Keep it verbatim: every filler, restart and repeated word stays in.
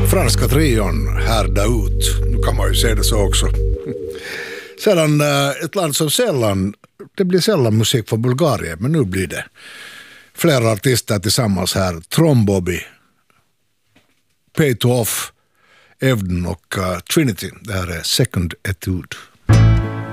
franska trion härda ut. Nu kan man ju se det så också. Sedan ett land som sällan, det blir sällan musik från Bulgarien, men nu blir det flera artister tillsammans här. Trombobby, Pay to Off, Evden och uh, Trinity. Det här är Second Etude.